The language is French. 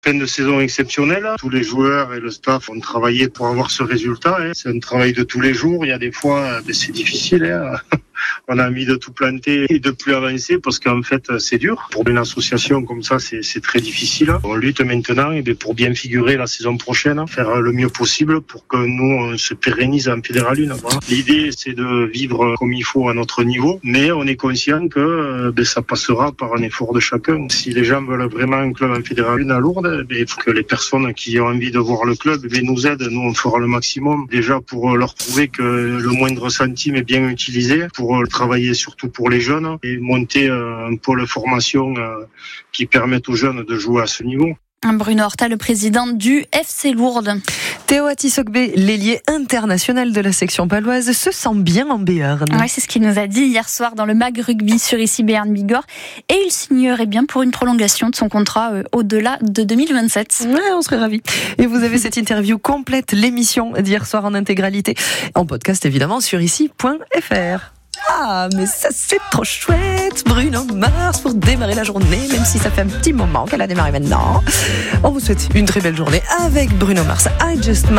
Fin de saison exceptionnelle. Tous les joueurs et le staff ont travaillé pour avoir ce résultat. C'est un travail de tous les jours. Il y a des fois, c'est difficile. On a envie de tout planter et de plus avancer parce qu'en fait, c'est dur. Pour une association comme ça, c'est très difficile. On lutte maintenant pour bien figurer la saison prochaine, faire le mieux possible pour que nous, on se pérennise en Fédéral 1. Voilà. L'idée, c'est de vivre comme il faut à notre niveau, mais on est conscient que ça passera par un effort de chacun. Si les gens veulent vraiment un club en Fédéral 1 à Lourdes, il faut que les personnes qui ont envie de voir le club nous aident. Nous, on fera le maximum déjà pour leur prouver que le moindre centime est bien utilisé, pour travailler surtout pour les jeunes et monter un pôle formation qui permette aux jeunes de jouer à ce niveau. Bruno Horta, le président du FC Lourdes. Théo Atisogbe, l'ailier international de la section paloise, se sent bien en Béarn. Oui, c'est ce qu'il nous a dit hier soir dans le MAG Rugby sur ici Béarn Bigorre. Et il signerait bien pour une prolongation de son contrat au-delà de 2027. Ouais, on serait ravis. Et vous avez cette interview complète, l'émission d'hier soir en intégralité, en podcast évidemment sur ici.fr. Ah, mais ça c'est trop chouette, Bruno Mars pour démarrer la journée, même si ça fait un petit moment qu'elle a démarré maintenant. On vous souhaite une très belle journée avec Bruno Mars. I Just